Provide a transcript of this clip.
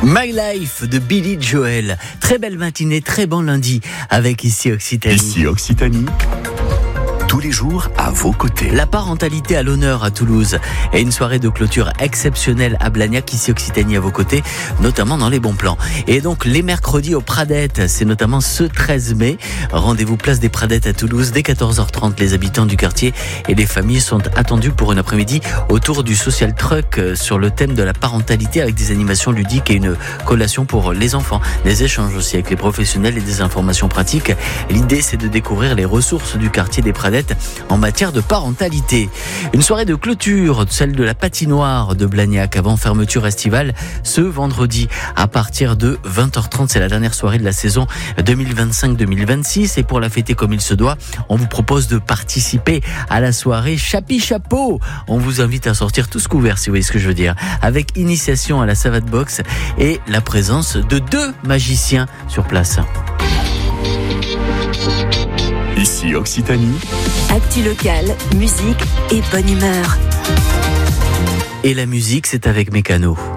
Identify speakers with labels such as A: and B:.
A: My Life de Billy Joel. Très belle matinée, très bon lundi avec Ici Occitanie.
B: Ici Occitanie, tous les jours à vos côtés.
A: La parentalité à l'honneur à Toulouse et une soirée de clôture exceptionnelle à Blagnac, Ici Occitanie à vos côtés, notamment dans les bons plans. Et donc les mercredis aux Pradettes, c'est notamment ce 13 mai. Rendez-vous place des Pradettes à Toulouse dès 14h30. Les habitants du quartier et les familles sont attendus pour une après-midi autour du Social Truck sur le thème de la parentalité avec des animations ludiques et une collation pour les enfants. Des échanges aussi avec les professionnels et des informations pratiques. L'idée, c'est de découvrir les ressources du quartier des Pradettes en matière de parentalité. Une soirée de clôture, celle de la patinoire de Blagnac avant fermeture estivale ce vendredi à partir de 20h30. C'est la dernière soirée de la saison 2025-2026 et pour la fêter comme il se doit, on vous propose de participer à la soirée Chapi Chapeau. On vous invite à sortir tous couverts si vous voyez ce que je veux dire, avec initiation à la savate box et la présence de 2 magiciens sur place.
B: Ici Occitanie,
C: actu locale, musique et bonne humeur.
A: Et la musique, c'est avec Mécano.